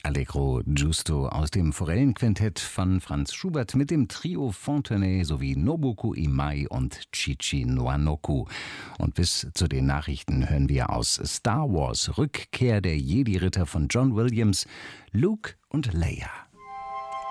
Allegro Giusto aus dem Forellenquintett von Franz Schubert mit dem Trio Fontenay sowie Nobuko Imai und Chichi Nwanoku. Und bis zu den Nachrichten hören wir aus Star Wars Rückkehr der Jedi-Ritter von John Williams Luke und Leia.